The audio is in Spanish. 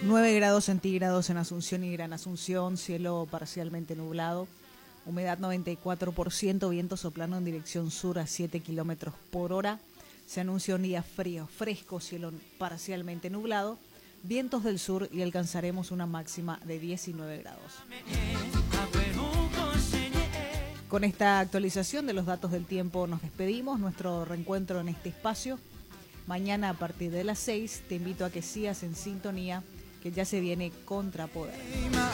9 grados centígrados en Asunción y Gran Asunción, cielo parcialmente nublado, humedad 94%, viento soplando en dirección sur a 7 kilómetros por hora. Se anuncia un día frío, fresco, cielo parcialmente nublado, vientos del sur y alcanzaremos una máxima de 19 grados. Con esta actualización de los datos del tiempo nos despedimos, nuestro reencuentro en este espacio. Mañana a partir de las 6 te invito a que sigas en sintonía, que ya se viene Contrapoder.